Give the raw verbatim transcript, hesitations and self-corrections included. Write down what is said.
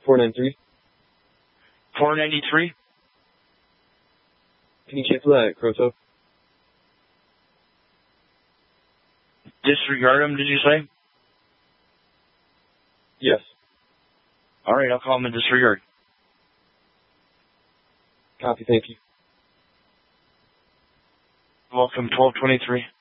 four nine three. four ninety-three? Can you cancel that, Croto? Disregard him, did you say? Yes. Alright, I'll call him in disregard. Copy, thank you. Welcome, twelve twenty-three.